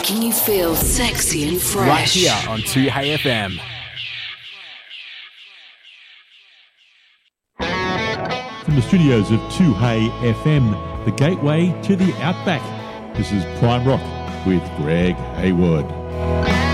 Making you feel sexy and fresh. Right here on 2Hey FM. From the studios of 2Hey FM, the gateway to the Outback, this is Prime Rock with Greg Hayward.